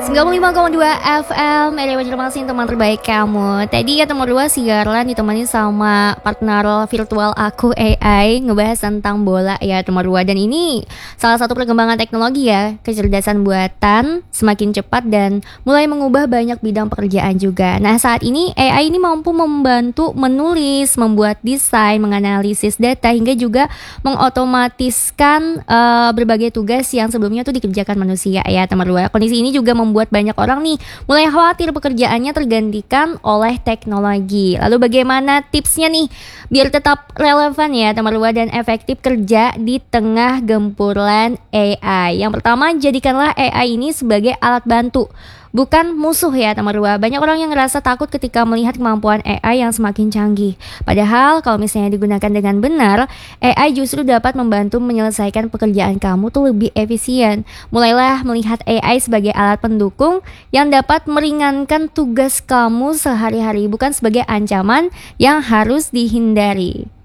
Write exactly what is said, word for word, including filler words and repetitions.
sembilan puluh lima koma dua F M Media Banjarmasin, teman terbaik kamu. Tadi ya teman dua siaran ditemani sama partner virtual aku A I, ngebahas tentang bola ya teman dua. Dan ini salah satu perkembangan teknologi ya, kecerdasan buatan semakin cepat dan mulai mengubah banyak bidang pekerjaan juga. Nah saat ini A I ini mampu membantu menulis, membuat desain, menganalisis data, hingga juga mengotomatiskan uh, berbagai tugas yang sebelumnya tuh dikerjakan manusia ya teman dua. Kondisi ini juga membuat banyak orang nih mulai khawatir pekerjaannya tergantikan oleh teknologi. Lalu bagaimana tipsnya nih biar tetap relevan ya teman dua dan efektif kerja di tengah gempuran A I? Yang pertama, jadikanlah A I ini sebagai alat bantu, bukan musuh ya teman dua. Banyak orang yang ngerasa takut ketika melihat kemampuan A I yang semakin canggih. Padahal kalau misalnya digunakan dengan benar, A I justru dapat membantu menyelesaikan pekerjaan kamu tuh lebih efisien. Mulailah melihat A I sebagai alat pendukung yang dapat meringankan tugas kamu sehari-hari, bukan sebagai ancaman yang harus dihindari.